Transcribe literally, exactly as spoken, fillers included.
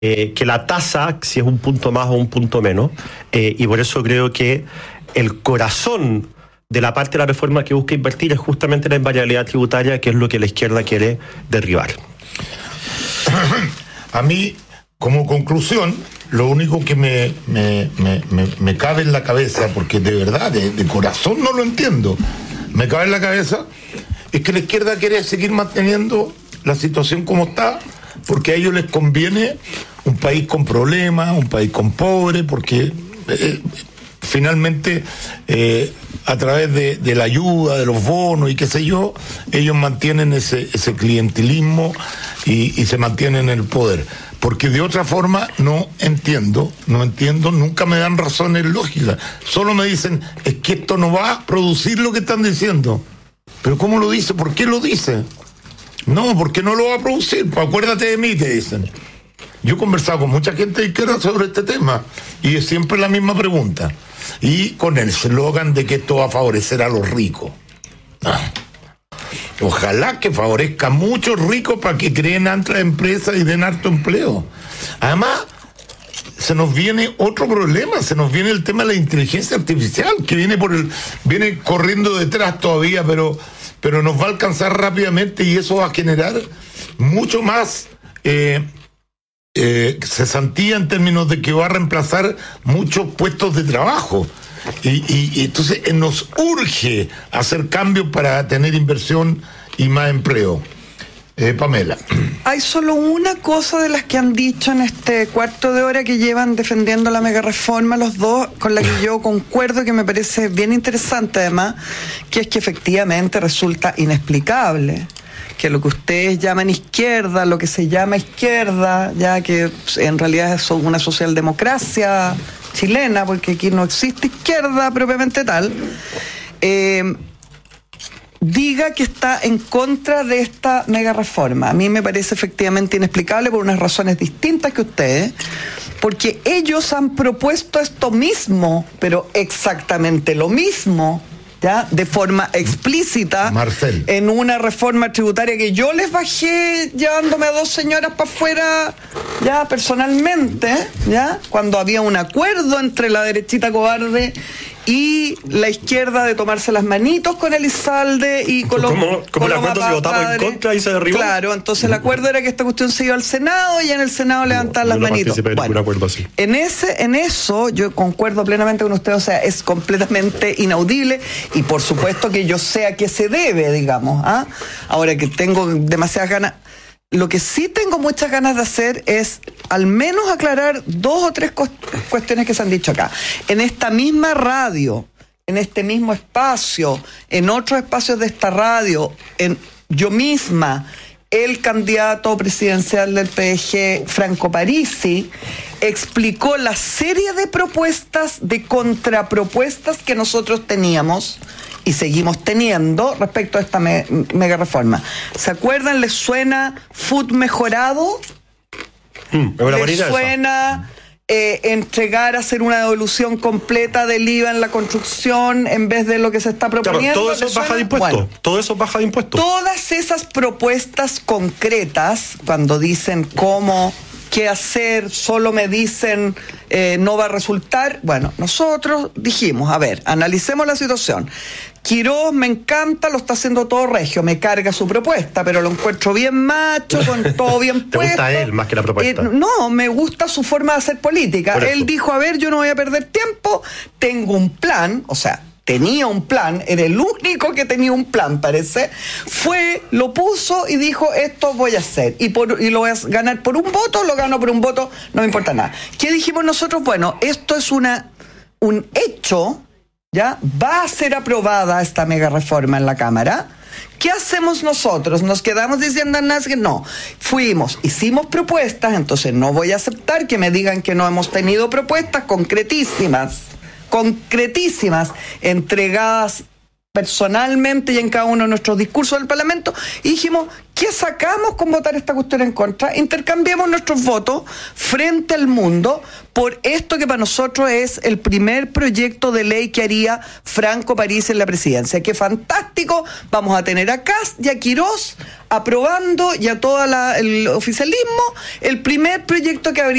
eh, que la tasa, si es un punto más o un punto menos, eh, y por eso creo que el corazón de la parte de la reforma que busca invertir es justamente la invariabilidad tributaria, que es lo que la izquierda quiere derribar. A mí, como conclusión, lo único que me, me, me, me, me cabe en la cabeza, porque de verdad, de, de corazón no lo entiendo, me cabe en la cabeza, es que la izquierda quiere seguir manteniendo la situación como está, porque a ellos les conviene un país con problemas, un país con pobres, porque eh, finalmente eh, a través de, de la ayuda, de los bonos y qué sé yo, ellos mantienen ese, ese clientelismo y, y se mantienen en el poder. Porque de otra forma no entiendo, no entiendo, nunca me dan razones lógicas. Solo me dicen, es que esto no va a producir lo que están diciendo. ¿Pero cómo lo dice? ¿Por qué lo dice? No, porque no lo va a producir. Pues acuérdate de mí, te dicen. Yo he conversado con mucha gente de izquierda sobre este tema y es siempre la misma pregunta. Y con el eslogan de que esto va a favorecer a los ricos. Ah. Ojalá que favorezca a muchos ricos para que creen otras empresas y den harto empleo. Además, se nos viene otro problema, se nos viene el tema de la inteligencia artificial, que viene por el, viene corriendo detrás todavía, pero, pero nos va a alcanzar rápidamente y eso va a generar mucho más eh, eh, cesantía en términos de que va a reemplazar muchos puestos de trabajo. Y, y, y entonces eh, nos urge hacer cambios para tener inversión y más empleo. Eh, Pamela. Hay solo una cosa de las que han dicho en este cuarto de hora que llevan defendiendo la mega reforma los dos, con la que yo concuerdo, que me parece bien interesante además, que es que efectivamente resulta inexplicable que lo que ustedes llaman izquierda, lo que se llama izquierda, ya que en realidad es una socialdemocracia chilena, porque aquí no existe izquierda propiamente tal, eh, diga que está en contra de esta mega reforma. A mí me parece efectivamente inexplicable por unas razones distintas que ustedes, porque ellos han propuesto esto mismo, pero exactamente lo mismo, ¿ya? De forma explícita, Marcel, en una reforma tributaria que yo les bajé llevándome a dos señoras para afuera, ya personalmente, ya cuando había un acuerdo entre la derechita cobarde y la izquierda de tomarse las manitos con Elizalde y con los como, como el acuerdo se votaba en contra y se derribó. Claro, entonces el acuerdo era que esta cuestión se iba al Senado y en el Senado levantar no, las no manitos. En bueno, acuerdo así. En ese, en eso yo concuerdo plenamente con usted, o sea, es completamente inaudible y por supuesto que yo sé a qué se debe, digamos, ¿ah? Ahora que tengo demasiadas ganas. Lo que sí tengo muchas ganas de hacer es al menos aclarar dos o tres cuestiones que se han dicho acá. En esta misma radio, en este mismo espacio, en otros espacios de esta radio, en yo misma, el candidato presidencial del P D G, Franco Parisi, explicó la serie de propuestas, de contrapropuestas que nosotros teníamos y seguimos teniendo respecto a esta me, mega reforma. ¿Se acuerdan? ¿Les suena Food mejorado? Mm, ¿Les suena eh, entregar, hacer una devolución completa del I V A en la construcción en vez de lo que se está proponiendo? Claro, todo eso es baja de impuestos. Bueno, todo eso es baja de impuestos. Todas esas propuestas concretas, cuando dicen cómo, qué hacer, solo me dicen eh, no va a resultar. Bueno, nosotros dijimos, a ver, analicemos la situación. Quiroz me encanta, lo está haciendo todo regio, me carga su propuesta, pero lo encuentro bien macho, con todo bien puesto. ¿Te gusta él más que la propuesta? Eh, no, me gusta su forma de hacer política. Él dijo, a ver, yo no voy a perder tiempo, tengo un plan, o sea, tenía un plan, era el único que tenía un plan, parece, fue, lo puso y dijo, esto voy a hacer, y, por, y lo voy a ganar por un voto, lo gano por un voto, no me importa nada. ¿Qué dijimos nosotros? Bueno, esto es una un hecho, ¿ya? Va a ser aprobada esta mega reforma en la Cámara. ¿Qué hacemos nosotros? ¿Nos quedamos diciendo nada? Que no. Fuimos, hicimos propuestas, entonces no voy a aceptar que me digan que no hemos tenido propuestas concretísimas, concretísimas, entregadas personalmente y en cada uno de nuestros discursos del Parlamento, y dijimos, ¿qué sacamos con votar esta cuestión en contra? Intercambiemos nuestros votos frente al mundo por esto que para nosotros es el primer proyecto de ley que haría Franco París en la presidencia. ¡Qué fantástico! Vamos a tener a Kast y a Quirós aprobando y a todo el oficialismo el primer proyecto que habría